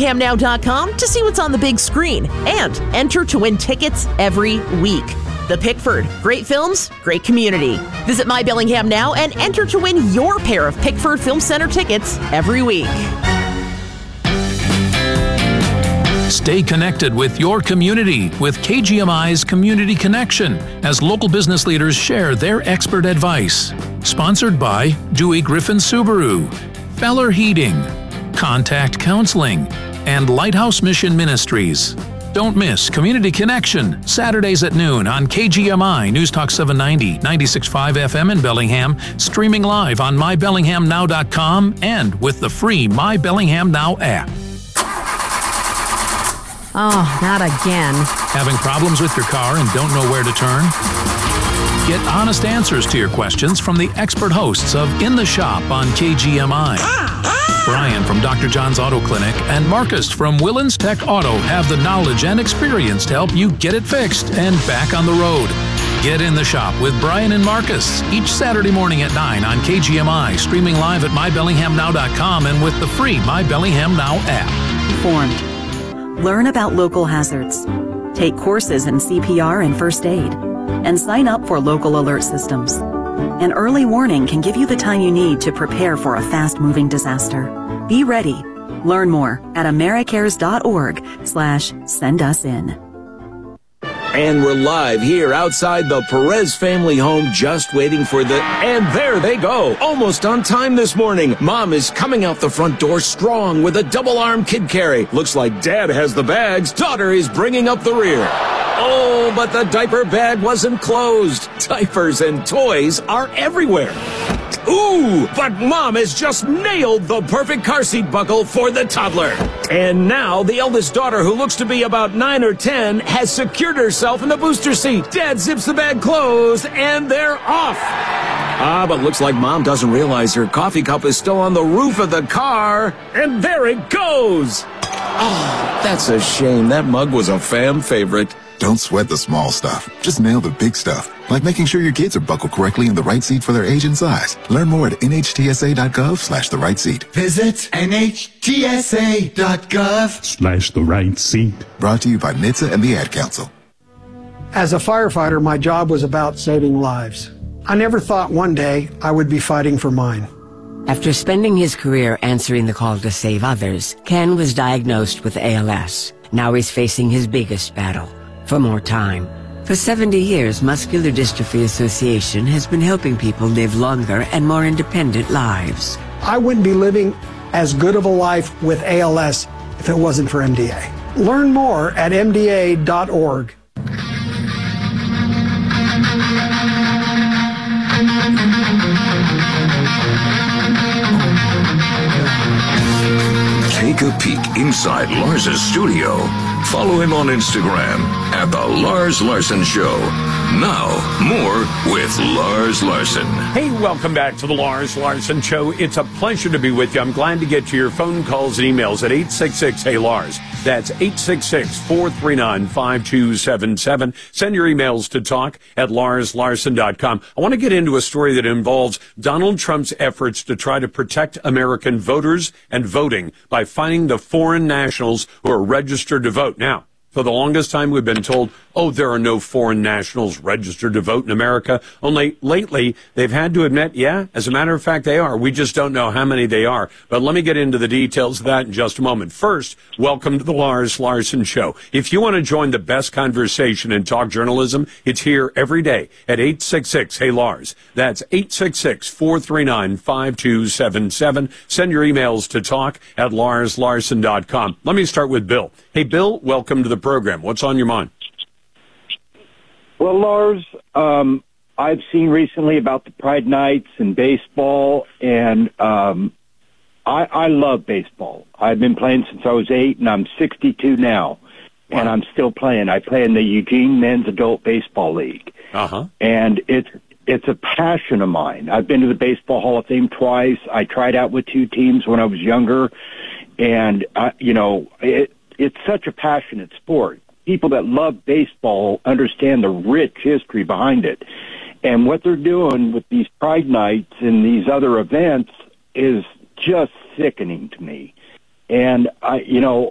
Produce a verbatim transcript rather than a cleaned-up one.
bellingham now dot com to see what's on the big screen and enter to win tickets every week. The Pickford. Great films, great community. Visit My Bellingham now and enter to win your pair of Pickford Film Center tickets every week. Stay connected with your community with K G M I's Community Connection as local business leaders share their expert advice. Sponsored by Dewey Griffin Subaru, Feller Heating, Contact Counseling, and Lighthouse Mission Ministries. Don't miss Community Connection, Saturdays at noon on K G M I News Talk seven ninety, ninety-six point five F M in Bellingham, streaming live on my bellingham now dot com and with the free My Bellingham Now app. Oh, not again. Having problems with your car and don't know where to turn? Get honest answers to your questions from the expert hosts of In the Shop on K G M I. Brian from Doctor John's Auto Clinic and Marcus from Willens Tech Auto have the knowledge and experience to help you get it fixed and back on the road. Get In the Shop with Brian and Marcus each Saturday morning at nine on K G M I, streaming live at my bellingham now dot com and with the free My Bellingham Now app. Informed. Learn about local hazards. Take courses in C P R and first aid. And sign up for local alert systems. An early warning can give you the time you need to prepare for a fast-moving disaster. Be ready. Learn more at americares dot org slash send us in. And we're live here outside the Perez family home, just waiting for the... And there they go, almost on time this morning. Mom is coming out the front door strong with a double-arm kid carry. Looks like Dad has the bags. Daughter is bringing up the rear. Oh, but the diaper bag wasn't closed. Diapers and toys are everywhere. Ooh, but Mom has just nailed the perfect car seat buckle for the toddler. And now the eldest daughter, who looks to be about nine or ten, has secured herself in the booster seat. Dad zips the bag closed, and they're off. Ah, but looks like Mom doesn't realize her coffee cup is still on the roof of the car. And there it goes. Oh, that's a shame. That mug was a fam favorite. Don't sweat the small stuff. Just nail the big stuff, like making sure your kids are buckled correctly in the right seat for their age and size. Learn more at N H T S A dot gov slash the right seat. Visit N H T S A dot gov slash the right seat. Brought to you by N H T S A and the Ad Council. As a firefighter, my job was about saving lives. I never thought one day I would be fighting for mine. After spending his career answering the call to save others, Ken was diagnosed with A L S. Now he's facing his biggest battle. For more time. For seventy years, Muscular Dystrophy Association has been helping people live longer and more independent lives. I wouldn't be living as good of a life with A L S if it wasn't for M D A. Learn more at M D A dot org. Take a peek inside Lars's studio. Follow him on Instagram at The Lars Larson Show. Now, more with Lars Larson. Hey, welcome back to The Lars Larson Show. It's a pleasure to be with you. I'm glad to get to your phone calls and emails at eight six six, hey Lars. That's eight six six, four three nine, five two seven seven. Send your emails to talk at lars larson dot com. I want to get into a story that involves Donald Trump's efforts to try to protect American voters and voting by finding the foreign nationals who are registered to vote. Now, for the longest time, we've been told, oh, there are no foreign nationals registered to vote in America. Only lately, they've had to admit, yeah, as a matter of fact, they are. We just don't know how many they are. But let me get into the details of that in just a moment. First, welcome to the Lars Larson Show. If you want to join the best conversation in talk journalism, it's here every day at eight six six, hey Lars. That's eight six six, four three nine, five two seven seven. Send your emails to talk at lars larson dot com. Let me start with Bill. Hey, Bill, welcome to the program. What's on your mind? Well, Lars, um, I've seen recently about the Pride Nights and baseball, and um, I, I love baseball. I've been playing since I was eight, and I'm sixty-two now, wow. And I'm still playing. I play in the Eugene Men's Adult Baseball League, uh-huh. and it's it's a passion of mine. I've been to the Baseball Hall of Fame twice. I tried out with two teams when I was younger, and, uh, you know, it, it's such a passionate sport. People that love baseball understand the rich history behind it. And what they're doing with these Pride Nights and these other events is just sickening to me. And, I, you know,